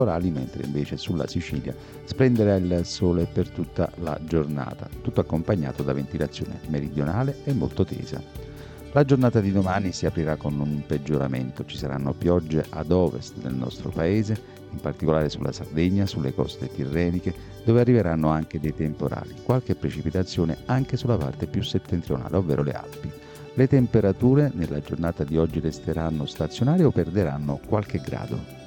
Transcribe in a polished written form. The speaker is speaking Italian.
orali, mentre invece sulla Sicilia splenderà il sole per tutta la giornata, tutto accompagnato da ventilazione meridionale e molto tesa. La giornata di domani si aprirà con un peggioramento, ci saranno piogge ad ovest del nostro paese, in particolare sulla Sardegna, sulle coste tirreniche, dove arriveranno anche dei temporali, qualche precipitazione anche sulla parte più settentrionale, ovvero le Alpi. Le temperature nella giornata di oggi resteranno stazionarie o perderanno qualche grado.